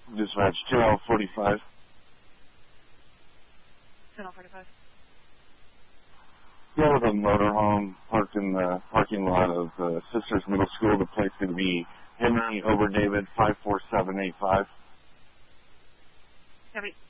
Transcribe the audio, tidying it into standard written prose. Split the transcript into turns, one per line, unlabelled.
Dispatch 2L45.
2L45.
Yeah, with a motorhome parked in the parking lot of Sisters Middle School. The plate's going to be Henry over David 54785.
Copy.